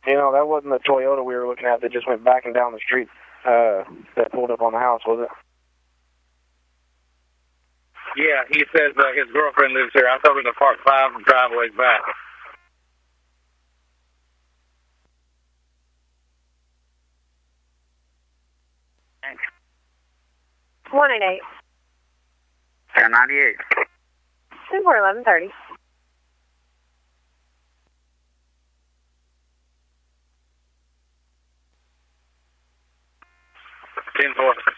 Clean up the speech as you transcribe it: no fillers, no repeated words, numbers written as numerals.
You know, that wasn't the Toyota we were looking at that just went backing down the street that pulled up on the house, was it? Yeah, he says his girlfriend lives here. I told him to park 5 driveways back. Thanks. 188. 1098. 1130. 10-4.